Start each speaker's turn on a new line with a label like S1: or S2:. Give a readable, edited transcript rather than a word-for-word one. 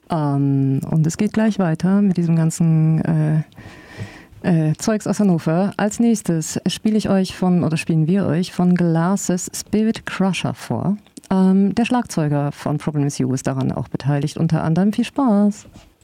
S1: Und es geht gleich weiter mit diesem ganzen Zeugs aus Hannover. Als nächstes spielen wir euch von Glasses Spirit Crusher vor. Der Schlagzeuger von Problem Is You ist daran auch beteiligt. Unter anderem viel Spaß.